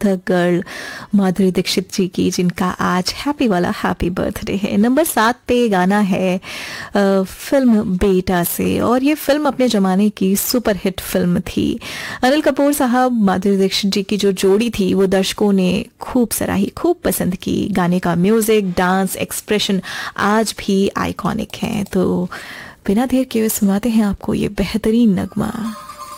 The girl Madhuri Dixit जी की, जिनका आज हैप्पी वाला हैप्पी बर्थडे है। नंबर 7 पे गाना है फिल्म बेटा से, और ये फिल्म अपने ज़माने की सुपर हिट फिल्म थी। अनिल कपूर साहब माधुरी दीक्षित जी की जो जोड़ी थी वो दर्शकों ने खूब सराही, खूब पसंद की। गाने का म्यूजिक, डांस, एक्सप्रेशन आज भी आइकॉनिक हैं। तो बिना देर के सुनाते हैं आपको ये बेहतरीन नगमा।